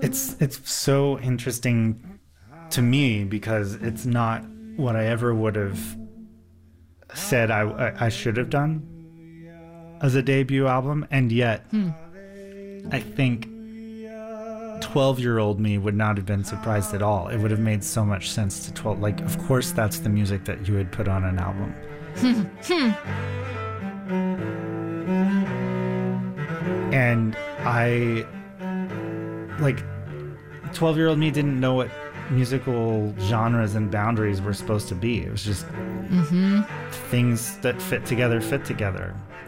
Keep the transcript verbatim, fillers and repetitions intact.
it's it's so interesting to me because it's not what I ever would have said I, I, I should have done as a debut album, and yet Hmm. I think twelve-year-old me would not have been surprised at all. It would have made so much sense to twelve. Like, of course, that's the music that you would put on an album. And I, like, twelve-year-old me didn't know what musical genres and boundaries were supposed to be. It was just Mm-hmm. things that fit together fit together.